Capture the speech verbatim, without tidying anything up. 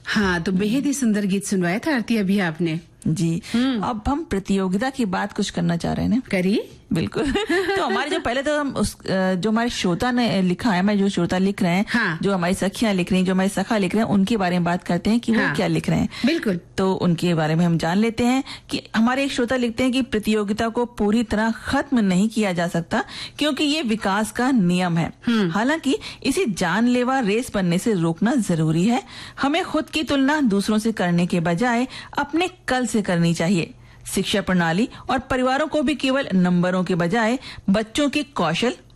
हाँ, तो बेहद ही सुंदर गीत सुनवाया था आरती अभी आपने। जी, अब हम प्रतियोगिता की बात कुछ करना चाह रहे हैं ना। करिए। बिल्कुल। तो हमारे जो पहले तो हम उस जो हमारे श्रोता ने लिखा है, मैं जो श्रोता लिख रहे हैं, हाँ। जो हमारी सखियां लिख रही हैं, जो हमारे सखा लिख रहे हैं, उनके बारे में बात करते हैं कि हाँ। वो क्या लिख रहे हैं। बिल्कुल। तो उनके बारे में हम जान लेते हैं कि हमारे एक श्रोता लिखते हैं कि प्रतियोगिता को पूरी तरह खत्म नहीं किया जा सकता क्योंकि ये विकास का नियम है। हालांकि इसे जानलेवा रेस बनने से रोकना जरूरी है। हमें खुद की तुलना दूसरों से करने के बजाय अपने कल से करनी चाहिए। शिक्षा प्रणाली और परिवारों को भी केवल नंबरों के बजाय बच्चों के कौशल